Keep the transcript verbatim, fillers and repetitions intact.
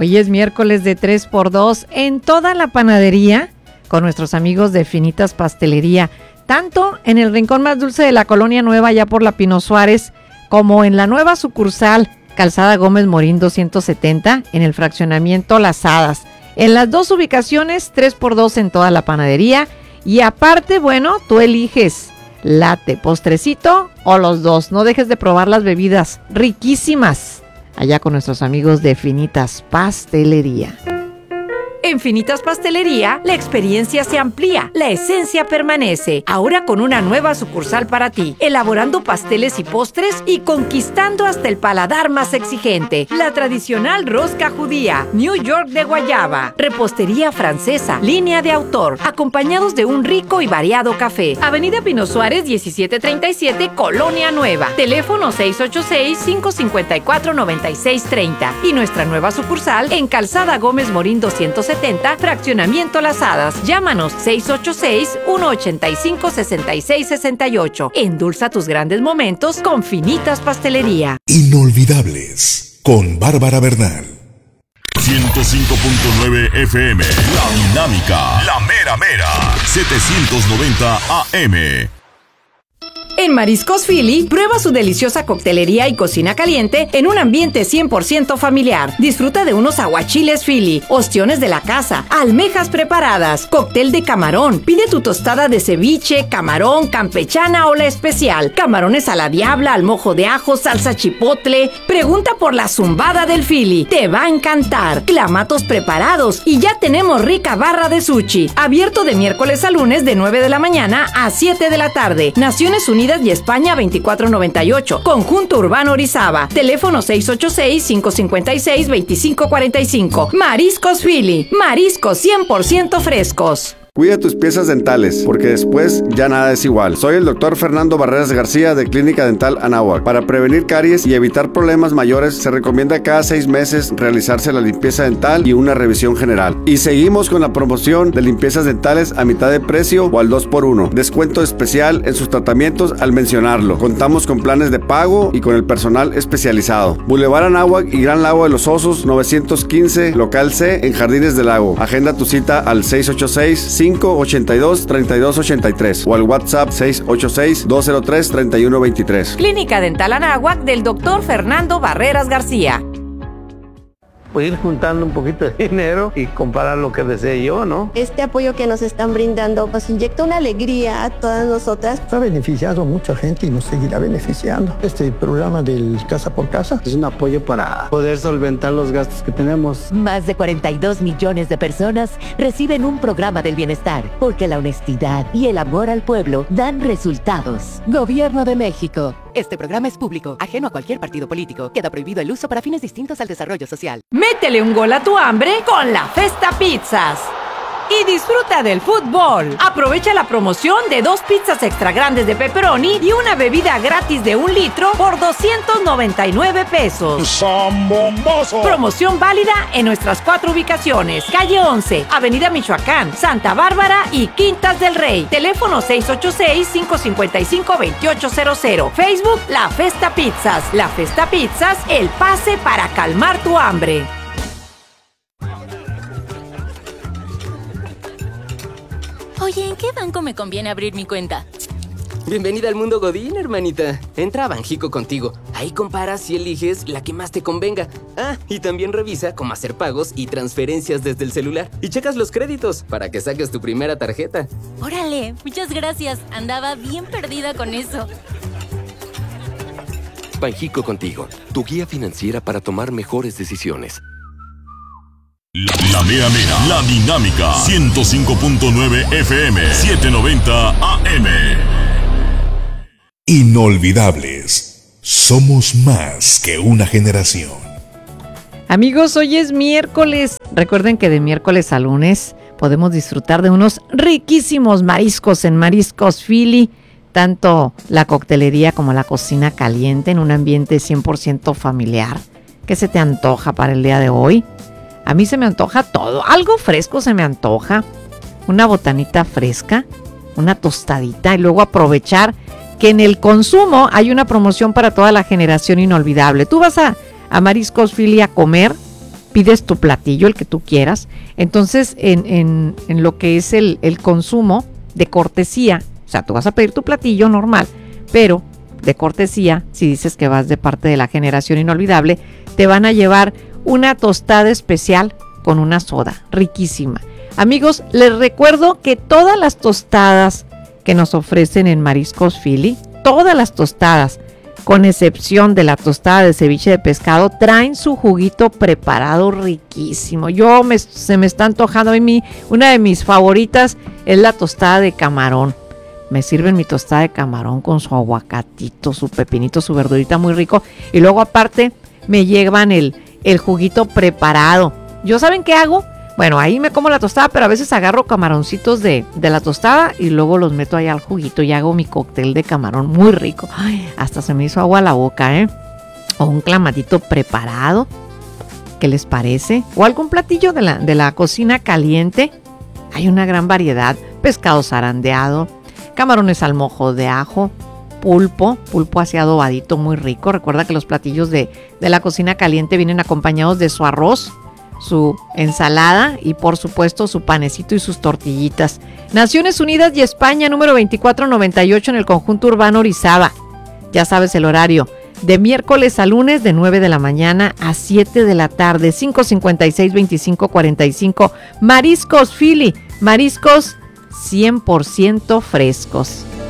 Hoy es miércoles de tres por dos en toda la panadería con nuestros amigos de Finitas Pastelería, tanto en el rincón más dulce de la Colonia Nueva, allá por la Pino Suárez, como en la nueva sucursal, Calzada Gómez Morín doscientos setenta, en el fraccionamiento Las Hadas. En las dos ubicaciones, tres por dos en toda la panadería. Y aparte, bueno, tú eliges latte, postrecito o los dos. No dejes de probar las bebidas riquísimas allá con nuestros amigos de Finitas Pastelería. En Finitas Pastelería, la experiencia se amplía, la esencia permanece. Ahora con una nueva sucursal para ti, elaborando pasteles y postres y conquistando hasta el paladar más exigente. La tradicional rosca judía, New York de guayaba, repostería francesa, línea de autor, acompañados de un rico y variado café. Avenida Pino Suárez, diecisiete treinta y siete, Colonia Nueva. Teléfono seis ocho seis, cinco cinco cuatro, nueve seis tres cero. Y nuestra nueva sucursal en Calzada Gómez Morín doscientos setenta, fraccionamiento Las Hadas. Llámanos seis ocho seis, uno ocho cinco, seis seis seis ocho. Endulza tus grandes momentos con Finitas Pastelería. Inolvidables con Bárbara Bernal. ciento cinco punto nueve F M, La Dinámica, La Mera Mera, setecientos noventa A M. En Mariscos Philly, prueba su deliciosa coctelería y cocina caliente en un ambiente cien por ciento familiar. Disfruta de unos aguachiles Philly, ostiones de la casa, almejas preparadas, cóctel de camarón. Pide tu tostada de ceviche, camarón, campechana o la especial. Camarones a la diabla, al mojo de ajo, salsa chipotle. Pregunta por la zumbada del Philly. Te va a encantar. Clamatos preparados y ya tenemos rica barra de sushi. Abierto de miércoles a lunes de nueve de la mañana a siete de la tarde. Naciones Unidas y España veinticuatro noventa y ocho. Conjunto Urbano Orizaba. Teléfono seis ocho seis, cinco cinco seis, dos cinco cuatro cinco. Mariscos Philly. Mariscos cien por ciento frescos. Cuida tus piezas dentales, porque después ya nada es igual. Soy el doctor Fernando Barreras García de Clínica Dental Anáhuac. Para prevenir caries y evitar problemas mayores, se recomienda cada seis meses realizarse la limpieza dental y una revisión general. Y seguimos con la promoción de limpiezas dentales a mitad de precio o al dos por uno. Descuento especial en sus tratamientos al mencionarlo. Contamos con planes de pago y con el personal especializado. Boulevard Anáhuac y Gran Lago de los Osos, novecientos quince, local C, en Jardines del Lago. Agenda tu cita al seis ocho seis, cinco ocho dos, tres dos ocho tres o al WhatsApp seis ocho seis, dos cero tres, tres uno dos tres. Clínica Dental Anáhuac del doctor Fernando Barreras García. Pues ir juntando un poquito de dinero y comprar lo que desee yo, ¿no? Este apoyo que nos están brindando nos inyecta una alegría a todas nosotras. Ha beneficiado a mucha gente y nos seguirá beneficiando. Este programa del Casa por Casa es un apoyo para poder solventar los gastos que tenemos. Más de cuarenta y dos millones de personas reciben un programa del bienestar, porque la honestidad y el amor al pueblo dan resultados. Gobierno de México. Este programa es público, ajeno a cualquier partido político. Queda prohibido el uso para fines distintos al desarrollo social. Métele un gol a tu hambre con la Festa Pizzas. Y disfruta del fútbol. Aprovecha la promoción de dos pizzas extra grandes de pepperoni y una bebida gratis de un litro por doscientos noventa y nueve pesos. ¡Zambombazo! Promoción válida en nuestras cuatro ubicaciones. Calle once, Avenida Michoacán, Santa Bárbara y Quintas del Rey. Teléfono seis ocho seis, cinco cinco cinco, dos ocho cero cero. Facebook La Festa Pizzas. La Festa Pizzas, el pase para calmar tu hambre. Oye, ¿en qué banco me conviene abrir mi cuenta? Bienvenida al mundo Godín, hermanita. Entra a Banjico Contigo. Ahí comparas y eliges la que más te convenga. Ah, y también revisa cómo hacer pagos y transferencias desde el celular. Y checas los créditos para que saques tu primera tarjeta. Órale, muchas gracias. Andaba bien perdida con eso. Banjico Contigo, tu guía financiera para tomar mejores decisiones. La, la Mera Mera, La Dinámica, ciento cinco punto nueve F M, setecientos noventa A M. Inolvidables. Somos más que una generación. Amigos, hoy es miércoles. Recuerden que de miércoles a lunes podemos disfrutar de unos riquísimos mariscos en Mariscos Philly. Tanto la coctelería como la cocina caliente en un ambiente cien por ciento familiar. ¿Qué se te antoja para el día de hoy? A mí se me antoja todo. Algo fresco se me antoja. Una botanita fresca, una tostadita y luego aprovechar que en el consumo hay una promoción para toda la generación inolvidable. Tú vas a, a Mariscos Philly a comer pides tu platillo, el que tú quieras. Entonces, en, en, en lo que es el, el consumo de cortesía, o sea, tú vas a pedir tu platillo normal, pero de cortesía, si dices que vas de parte de la generación inolvidable, te van a llevar una tostada especial con una soda, riquísima. Amigos, les recuerdo que todas las tostadas que nos ofrecen en Mariscos Philly, todas las tostadas, con excepción de la tostada de ceviche de pescado, traen su juguito preparado riquísimo. Yo me, se me está antojando a mí, una de mis favoritas es la tostada de camarón. Me sirven mi tostada de camarón con su aguacatito, su pepinito, su verdurita muy rico. Y luego aparte me llevan el, el juguito preparado. ¿Yo saben qué hago? Bueno, ahí me como la tostada, pero a veces agarro camaroncitos de, de la tostada y luego los meto ahí al juguito y hago mi cóctel de camarón muy rico. Ay, hasta se me hizo agua a la boca, ¿eh? O un clamatito preparado. ¿Qué les parece? O algún platillo de la, de la cocina caliente. Hay una gran variedad. Pescado zarandeado, camarones al mojo de ajo, pulpo, pulpo así adobadito muy rico. Recuerda que los platillos de, de la cocina caliente vienen acompañados de su arroz, su ensalada y por supuesto su panecito y sus tortillitas. Naciones Unidas y España, número veinticuatro noventa y ocho en el conjunto urbano Orizaba. Ya sabes el horario, de miércoles a lunes de nueve de la mañana a siete de la tarde, cinco cincuenta y seis, veinticinco cuarenta y cinco. Mariscos Philly, mariscos cien por ciento frescos.